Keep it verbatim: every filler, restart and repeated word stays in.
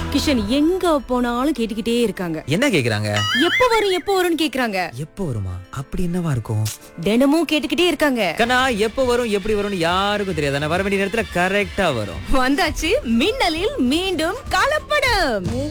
கிஷன் எங்க போனாலும் கேட்டுக்கிட்டே இருக்காங்க. என்ன கேக்குறாங்க? எப்ப வரும் எப்ப வரும்னு கேக்குறாங்க. எப்போ வருமா? அப்படி என்னவா இருக்கும்? தினமும் கேட்டுக்கிட்டே இருக்காங்க. கண்ணா எப்போ வரும் எப்படி வரும்னு யாருக்கும் தெரியாது. ஆனா வர வேண்டிய நேரத்துல கரெக்டா வரும். வந்தாச்சு மின்னலில் மீண்டும் கலப்படம்.